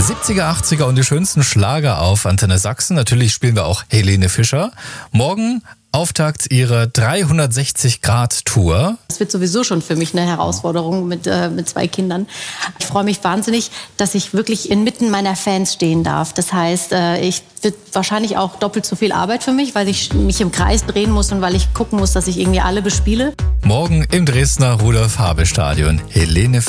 70er, 80er und die schönsten Schlager auf Antenne Sachsen. Natürlich spielen wir auch Helene Fischer. Morgen Auftakt ihrer 360-Grad-Tour. Das wird sowieso schon für mich eine Herausforderung mit 2 Kindern. Ich freue mich wahnsinnig, dass ich wirklich inmitten meiner Fans stehen darf. Das heißt, wird wahrscheinlich auch doppelt so viel Arbeit für mich, weil ich mich im Kreis drehen muss und weil ich gucken muss, dass ich irgendwie alle bespiele. Morgen im Dresdner Rudolf-Habe-Stadion. Helene